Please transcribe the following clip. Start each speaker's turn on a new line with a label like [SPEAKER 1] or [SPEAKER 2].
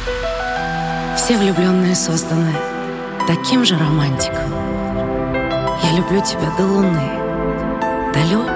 [SPEAKER 1] Все влюбленные созданы таким же романтиком. Я люблю тебя до луны, до